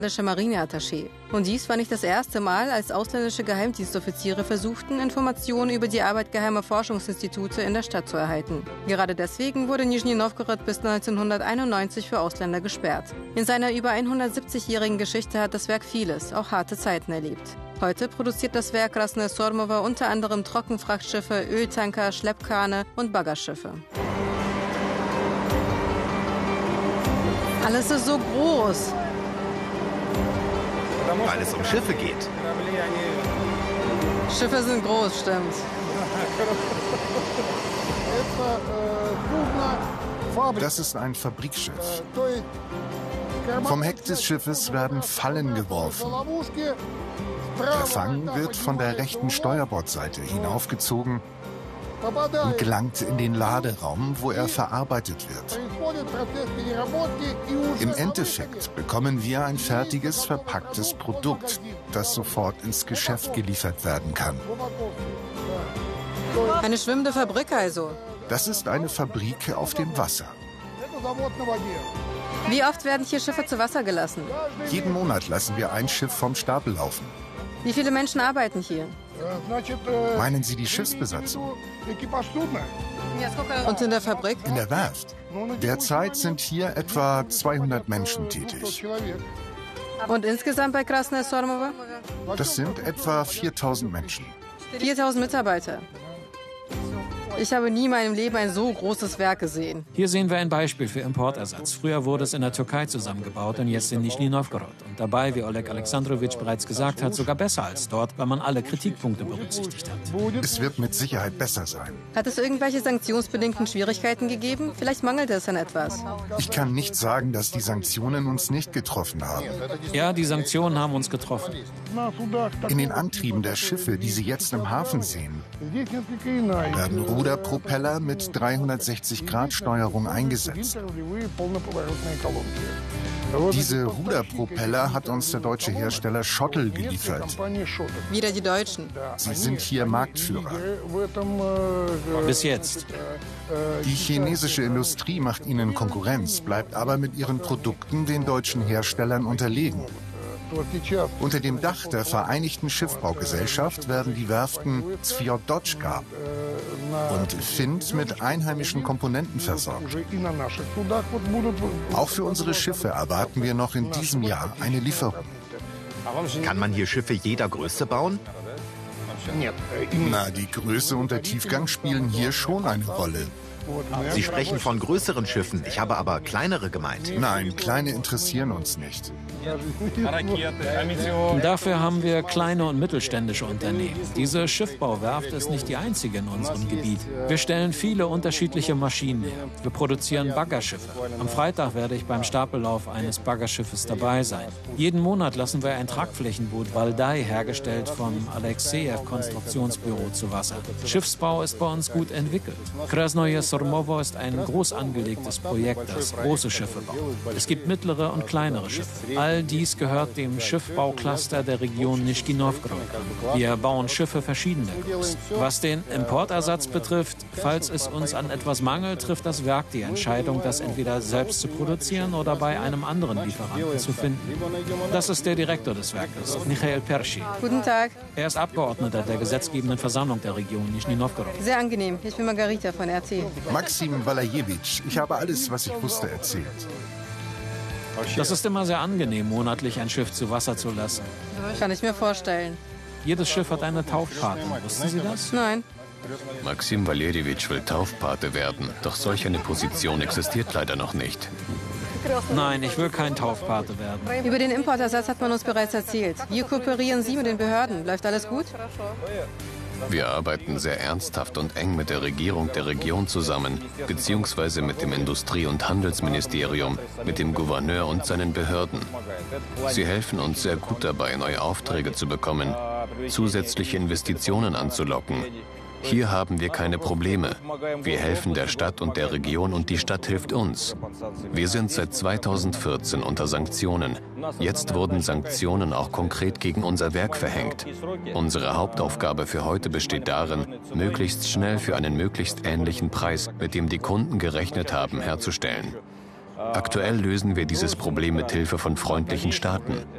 Marineattaché. Und dies war nicht das erste Mal, als ausländische Geheimdienstoffiziere versuchten, Informationen über die Arbeit geheimer Forschungsinstitute in der Stadt zu erhalten. Gerade deswegen wurde Nischni Nowgorod bis 1991 für Ausländer gesperrt. In seiner über 170-jährigen Geschichte hat das Werk vieles, auch harte Zeiten erlebt. Heute produziert das Werk Krasnaja Sormowa unter anderem Trockenfrachtschiffe, Öltanker, Schleppkrane und Baggerschiffe. Alles ist so groß. Weil es um Schiffe geht. Schiffe sind groß, stimmt. Das ist ein Fabrikschiff. Vom Heck des Schiffes werden Fallen geworfen. Der Fang wird von der rechten Steuerbordseite hinaufgezogen und gelangt in den Laderaum, wo er verarbeitet wird. Im Endeffekt bekommen wir ein fertiges, verpacktes Produkt, das sofort ins Geschäft geliefert werden kann. Eine schwimmende Fabrik also. Das ist eine Fabrik auf dem Wasser. Wie oft werden hier Schiffe zu Wasser gelassen? Jeden Monat lassen wir ein Schiff vom Stapel laufen. Wie viele Menschen arbeiten hier? Meinen Sie die Schiffsbesatzung? Und in der Fabrik? In der Werft. Derzeit sind hier etwa 200 Menschen tätig. Und insgesamt bei Krasnaja Sormowa? Das sind etwa 4000 Menschen. 4000 Mitarbeiter. Ich habe nie in meinem Leben ein so großes Werk gesehen. Hier sehen wir ein Beispiel für Importersatz. Früher wurde es in der Türkei zusammengebaut und jetzt in Nischni Nowgorod. Und dabei, wie Oleg Alexandrowitsch bereits gesagt hat, sogar besser als dort, weil man alle Kritikpunkte berücksichtigt hat. Es wird mit Sicherheit besser sein. Hat es irgendwelche sanktionsbedingten Schwierigkeiten gegeben? Vielleicht mangelt es an etwas. Ich kann nicht sagen, dass die Sanktionen uns nicht getroffen haben. Ja, die Sanktionen haben uns getroffen. In den Antrieben der Schiffe, die Sie jetzt im Hafen sehen, werden Ruderpropeller mit 360-Grad-Steuerung eingesetzt. Diese Ruderpropeller hat uns der deutsche Hersteller Schottel geliefert. Wieder die Deutschen. Sie sind hier Marktführer. Bis jetzt. Die chinesische Industrie macht ihnen Konkurrenz, bleibt aber mit ihren Produkten den deutschen Herstellern unterlegen. Unter dem Dach der Vereinigten Schiffbaugesellschaft werden die Werften Zviotdochka und Find mit einheimischen Komponenten versorgt. Auch für unsere Schiffe erwarten wir noch in diesem Jahr eine Lieferung. Kann man hier Schiffe jeder Größe bauen? Na, die Größe und der Tiefgang spielen hier schon eine Rolle. Sie sprechen von größeren Schiffen, ich habe aber kleinere gemeint. Nein, kleine interessieren uns nicht. Dafür haben wir kleine und mittelständische Unternehmen. Diese Schiffbauwerft ist nicht die einzige in unserem Gebiet. Wir stellen viele unterschiedliche Maschinen her. Wir produzieren Baggerschiffe. Am Freitag werde ich beim Stapellauf eines Baggerschiffes dabei sein. Jeden Monat lassen wir ein Tragflächenboot Valdai, hergestellt vom Alexejew Konstruktionsbüro, zu Wasser. Schiffsbau ist bei uns gut entwickelt. Krasnaja Sormowa ist ein groß angelegtes Projekt, das große Schiffe baut. Es gibt mittlere und kleinere Schiffe. All dies gehört dem Schiffbaucluster der Region Nischni Nowgorod an. Wir bauen Schiffe verschiedener Größen. Was den Importersatz betrifft, falls es uns an etwas mangelt, trifft das Werk die Entscheidung, das entweder selbst zu produzieren oder bei einem anderen Lieferanten zu finden. Das ist der Direktor des Werkes, Michael Perschi. Guten Tag. Er ist Abgeordneter der gesetzgebenden Versammlung der Region Nischni Nowgorod. Sehr angenehm. Ich bin Margarita von RT. Maxim Walajewitsch, ich habe alles, was ich wusste, erzählt. Das ist immer sehr angenehm, monatlich ein Schiff zu Wasser zu lassen. Kann ich mir vorstellen. Jedes Schiff hat eine Taufpate. Wussten Sie das? Nein. Maxim Walerjewitsch will Taufpate werden, doch solch eine Position existiert leider noch nicht. Nein, ich will kein Taufpate werden. Über den Importersatz hat man uns bereits erzählt. Wie kooperieren Sie mit den Behörden? Läuft alles gut? Wir arbeiten sehr ernsthaft und eng mit der Regierung der Region zusammen, beziehungsweise mit dem Industrie- und Handelsministerium, mit dem Gouverneur und seinen Behörden. Sie helfen uns sehr gut dabei, neue Aufträge zu bekommen, zusätzliche Investitionen anzulocken. Hier haben wir keine Probleme. Wir helfen der Stadt und der Region und die Stadt hilft uns. Wir sind seit 2014 unter Sanktionen. Jetzt wurden Sanktionen auch konkret gegen unser Werk verhängt. Unsere Hauptaufgabe für heute besteht darin, möglichst schnell für einen möglichst ähnlichen Preis, mit dem die Kunden gerechnet haben, herzustellen. Aktuell lösen wir dieses Problem mit Hilfe von freundlichen Staaten.